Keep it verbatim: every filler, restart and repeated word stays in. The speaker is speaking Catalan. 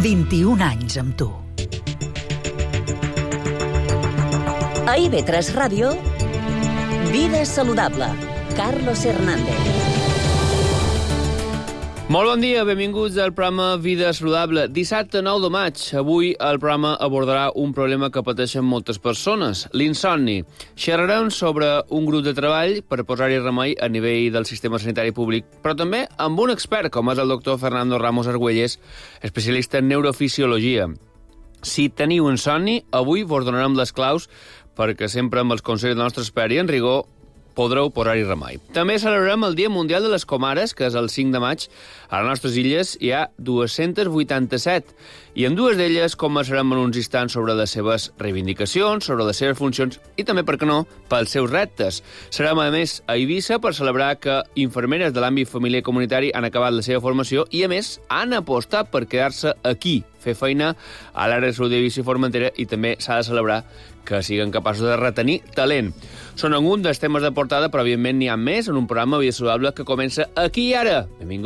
vint-i-un anys amb tu. A I V tres Ràdio, Vida Saludable, Carlos Hernández. Molt bon dia, benvinguts al programa Vida Saludable. Dissabte nou de maig. Avui el programa abordarà un problema que pateixen moltes persones, l'insomni. Xerrarem sobre un grup de treball per posar-hi remei a nivell del sistema sanitari públic, però també amb un expert, com és el doctor Fernando Ramos Argüelles, especialista en neurofisiologia. Si teniu insomni, avui vos donarem les claus perquè sempre amb els consells del nostre expert i en rigor podreu posar-hi remei. També celebrarem el Dia Mundial de les Comares, que és el cinc de maig. A les nostres illes hi ha dues-centes vuitanta-set, i en dues d'elles conversarem en uns instants sobre les seves reivindicacions, sobre les seves funcions i també, per què no, pels seus reptes. Serem, a més, a Eivissa per celebrar que infermeres de l'àmbit familiar i comunitari han acabat la seva formació i, a més, han apostat per quedar-se aquí, fer feina a l'àrea de salut d'Eivissa i Formentera, i també s'ha de celebrar que siguin capaços de retenir talent. Són alguns dels temes de portada, però evidentment n'hi ha més en un programa Vida Saludable que comença aquí i ara. Benvinguts.